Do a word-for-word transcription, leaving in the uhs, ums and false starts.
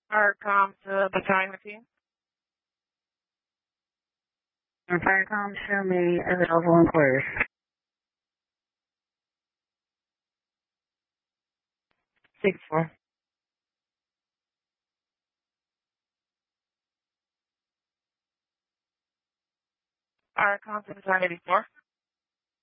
Firecom to battalion team. Firecom, show me available employers. Six four. Firecom to battalion eighty-four.